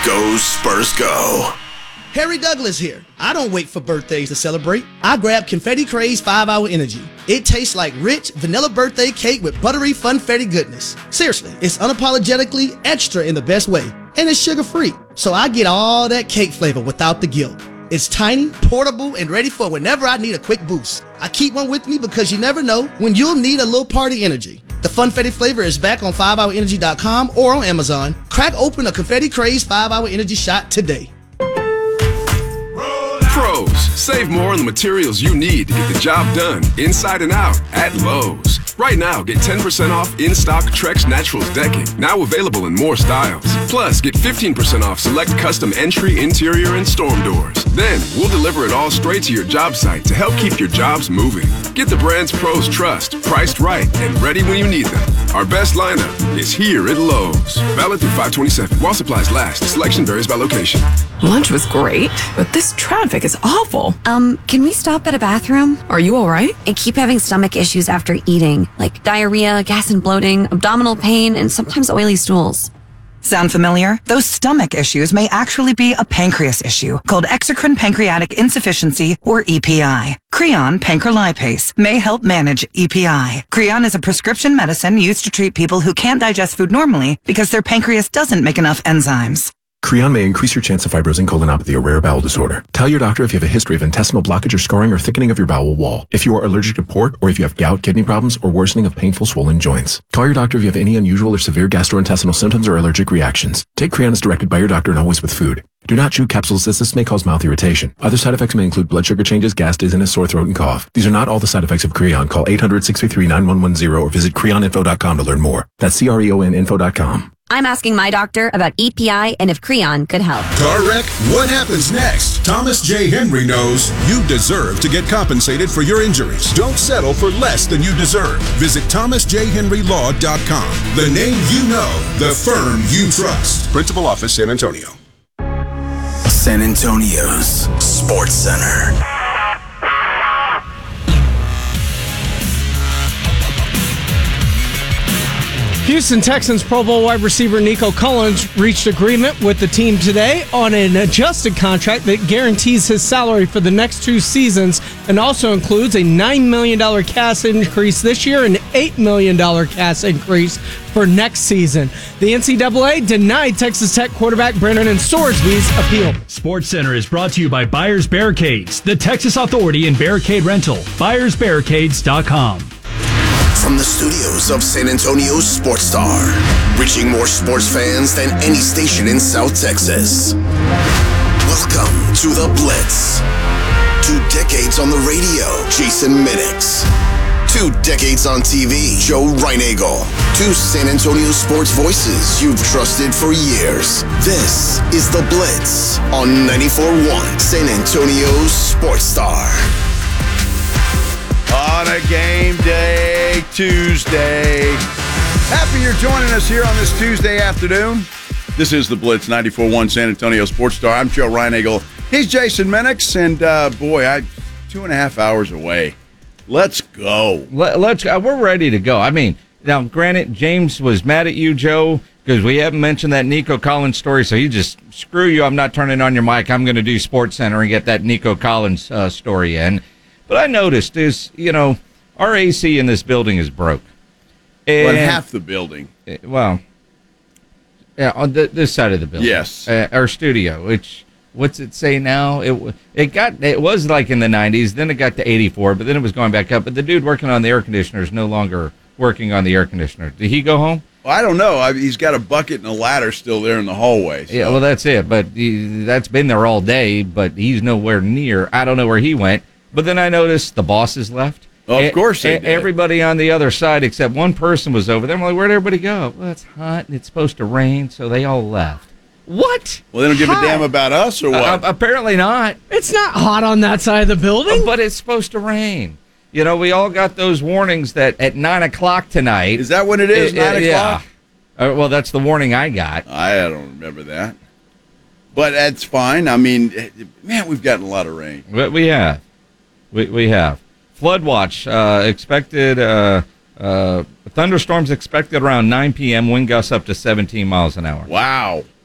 Go Spurs Go. Harry Douglas here. I don't wait for birthdays to celebrate. I grab Confetti Craze 5-Hour Energy. It tastes like rich vanilla birthday cake with buttery funfetti goodness. Seriously, it's unapologetically extra in the best way. And it's sugar-free, so I get all that cake flavor without the guilt. It's tiny, portable, and ready for whenever I need a quick boost. I keep one with me because you never know when you'll need a little party energy. The Funfetti flavor is back on 5hourenergy.com or on Amazon. Crack open a Confetti Craze 5-Hour Energy shot today. Pros, save more on the materials you need to get the job done, inside and out, at Lowe's. Right now, get 10% off in-stock Trex Naturals decking, now available in more styles. Plus, get 15% off select custom entry, interior, and storm doors. Then, we'll deliver it all straight to your job site to help keep your jobs moving. Get the brands pros trust, priced right, and ready when you need them. Our best lineup is here at Lowe's. Valid through 5/27. While supplies last. Selection varies by location. Lunch was great, but this traffic is awful. Can we stop at a bathroom? Are you all right? I keep having stomach issues after eating, like diarrhea, gas and bloating, abdominal pain, and sometimes oily stools. Sound familiar? Those stomach issues may actually be a pancreas issue called exocrine pancreatic insufficiency, or EPI. Creon pancrelipase may help manage EPI. Creon is a prescription medicine used to treat people who can't digest food normally because their pancreas doesn't make enough enzymes. Creon may increase your chance of fibrosing colonopathy, a rare bowel disorder. Tell your doctor if you have a history of intestinal blockage or scarring or thickening of your bowel wall, if you are allergic to pork, or if you have gout, kidney problems, or worsening of painful swollen joints. Call your doctor if you have any unusual or severe gastrointestinal symptoms or allergic reactions. Take Creon as directed by your doctor and always with food. Do not chew capsules as this may cause mouth irritation. Other side effects may include blood sugar changes, gas, dizziness, sore throat, and cough. These are not all the side effects of Creon. Call 800-633-9110 or visit creoninfo.com to learn more. That's CREONinfo.com. I'm asking my doctor about EPI and if Creon could help. Car wreck? What happens next? Thomas J. Henry knows you deserve to get compensated for your injuries. Don't settle for less than you deserve. Visit thomasjhenrylaw.com. The name you know, the firm you trust. Principal Office, San Antonio. San Antonio's Sports Center. Houston Texans Pro Bowl wide receiver Nico Collins reached agreement with the team today on an adjusted contract that guarantees his salary for the next 2 seasons and also includes a $9 million cash increase this year and $8 million cash increase for next season. The NCAA denied Texas Tech quarterback Brandon Sorsby's appeal. SportsCenter is brought to you by Buyers Barricades, the Texas authority in barricade rental. BuyersBarricades.com. From the studios of San Antonio's Sports Star, reaching more sports fans than any station in South Texas. Welcome to The Blitz. 2 decades on the radio, Jason Minix. 2 decades on TV, Joe Reinagel. 2 San Antonio sports voices you've trusted for years. This is The Blitz on 94.1 San Antonio's Sports Star. On a game day Tuesday. Happy you're joining us here on this Tuesday afternoon. This is the Blitz 94.1 San Antonio Sports Star. I'm Joe Reinagel. He's Jason Minix, and boy, 2.5 hours away. Let's go. Let's go. We're ready to go. I mean, now, granted, James was mad at you, Joe, because we haven't mentioned that Nico Collins story, so he just, screw you, I'm not turning on your mic. I'm going to do SportsCenter and get that Nico Collins story in. But I noticed is, our AC in this building is broke. And half the building. Well, yeah, on this side of the building. Yes. Our studio, which, what's it say now? It was like in the 90s, then it got to 84, but then it was going back up. But the dude working on the air conditioner is no longer working on the air conditioner. Did he go home? Well, I don't know. He's got a bucket and a ladder still there in the hallway. So. Yeah, well, that's it. But that's been there all day, but he's nowhere near. I don't know where he went. But then I noticed the bosses left. Oh, of course they did. Everybody on the other side except one person was over there. I'm like, where'd everybody go? Well, it's hot and it's supposed to rain, so they all left. What? Well, they don't give a damn about us or what? Apparently not. It's not hot on that side of the building. But it's supposed to rain. We all got those warnings that at 9 o'clock tonight. Is that what it is, 9 o'clock? Yeah. Well, that's the warning I got. I don't remember that. But that's fine. I mean, man, we've gotten a lot of rain. But we have. We have. Flood watch expected, thunderstorms expected around 9 p.m., wind gusts up to 17 miles an hour. Wow.